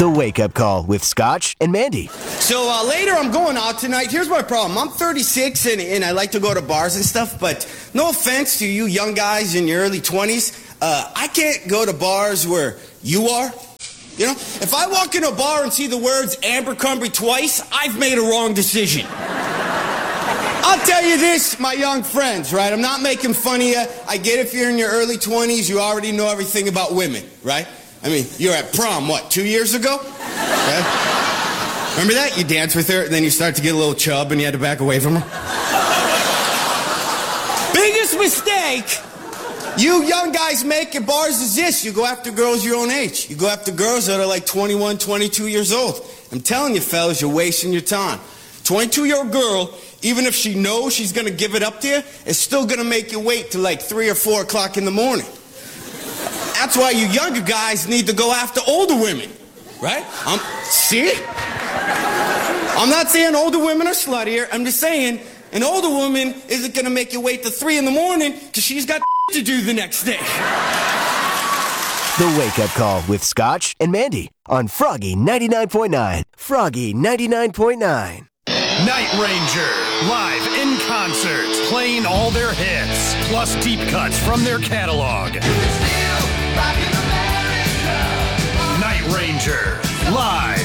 The Wake Up Call with Scotch and Mandy. So later I'm going out tonight. Here's my problem. I'm 36 and I like to go to bars and stuff, but no offense to you young guys in your early 20s. I can't go to bars where you are. You know, if I walk in a bar and see the words Abercrombie twice, I've made a wrong decision. I'll tell you this, my young friends, right? I'm not making fun of you. I get if you're in your early 20s, you already know everything about women, right? I mean, you're at prom, what, 2 years ago? Okay. Remember that? You dance with her, and then you start to get a little chub, and you had to back away from her. Biggest mistake you young guys make at bars is this. You go after girls your own age. You go after girls that are like 21, 22 years old. I'm telling you, fellas, you're wasting your time. 22-year-old girl, even if she knows she's going to give it up to you, is still going to make you wait till like 3 or 4 o'clock in the morning. That's why you younger guys need to go after older women, right? See? I'm not saying older women are sluttier. I'm just saying an older woman isn't going to make you wait till 3 in the morning because she's got to do the next day. The Wake Up Call with Scotch and Mandy on Froggy 99.9. Froggy 99.9. Night Ranger, live in concert, playing all their hits, plus deep cuts from their catalog. Night Ranger, live.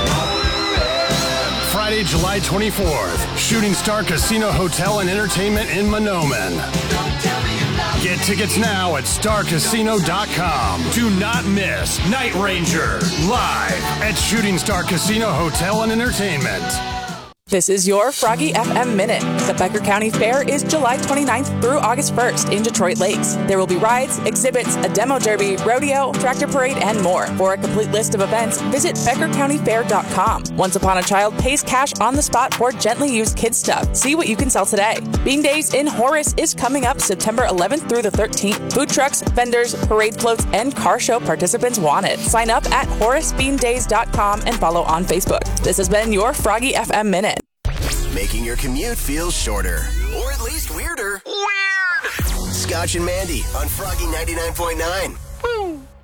Friday, July 24th, Shooting Star Casino Hotel and Entertainment in Mahnomen. Get tickets now at starcasino.com. Do not miss Night Ranger, live at Shooting Star Casino Hotel and Entertainment. This is your Froggy FM Minute. The Becker County Fair is July 29th through August 1st in Detroit Lakes. There will be rides, exhibits, a demo derby, rodeo, tractor parade, and more. For a complete list of events, visit BeckerCountyFair.com. Once Upon a Child pays cash on the spot for gently used kid stuff. See what you can sell today. Bean Days in Horace is coming up September 11th through the 13th. Food trucks, vendors, parade floats, and car show participants wanted. Sign up at HoraceBeanDays.com and follow on Facebook. This has been your Froggy FM Minute. Making your commute feel shorter. Or at least weirder. Weird! Scotch and Mandy on Froggy 99.9.